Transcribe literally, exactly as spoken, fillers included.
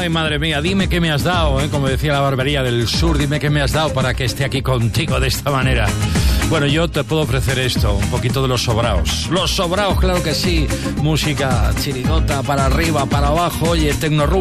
Ay, madre mía, dime qué me has dado, ¿eh? Como decía la barbería del sur, dime qué me has dado para que esté aquí contigo de esta manera. Bueno, yo te puedo ofrecer esto, un poquito de los sobraos. Los sobraos, claro que sí. Música chirigota, para arriba, para abajo, oye, tecno